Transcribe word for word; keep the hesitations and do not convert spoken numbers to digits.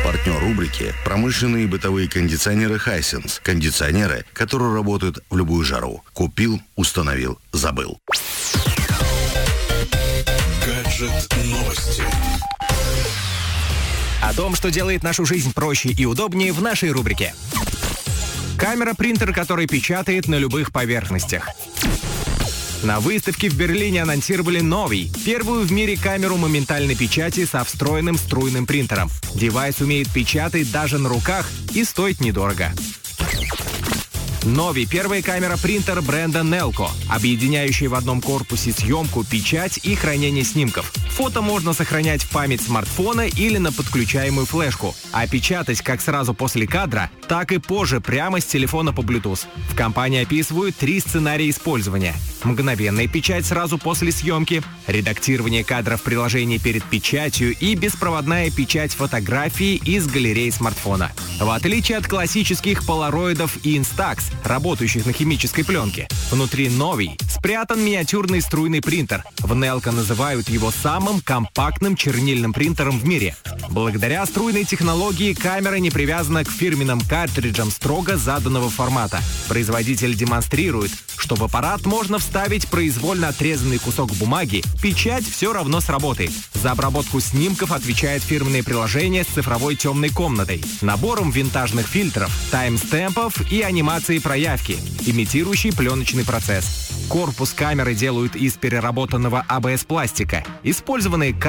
Партнер рубрики – промышленные и бытовые кондиционеры Hisense. Кондиционеры, которые работают в любую жару. Купил, установил, забыл. Гаджет новости. О том, что делает нашу жизнь проще и удобнее, в нашей рубрике. Камера-принтер, который печатает на любых поверхностях. На выставке в Берлине анонсировали новый, первую в мире камеру моментальной печати со встроенным струйным принтером. Девайс умеет печатать даже на руках и стоит недорого. Новый, первая камера-принтер бренда Nelco, объединяющая в одном корпусе съемку, печать и хранение снимков. Фото можно сохранять в память смартфона или на подключаемую флешку, а печатать как сразу после кадра, так и позже прямо с телефона по Bluetooth. В компании описывают три сценария использования. Мгновенная печать сразу после съемки, редактирование кадра в приложении перед печатью и беспроводная печать фотографии из галереи смартфона. В отличие от классических полароидов и Instax, работающих на химической пленке, внутри новый спрятан миниатюрный струйный принтер. В Nelco называют его самым компактным чернильным принтером в мире. Благодаря струйной технологии камера не привязана к фирменным картриджам строго заданного формата. Производитель демонстрирует, что в аппарат можно вставить произвольно отрезанный кусок бумаги, печать все равно сработает. За обработку снимков отвечает фирменное приложение с цифровой темной комнатой, набором винтажных фильтров, таймстемпов и анимации проявки, имитирующий пленочный процесс. Корпус камеры делают из переработанного эй би эс-пластика. Использованные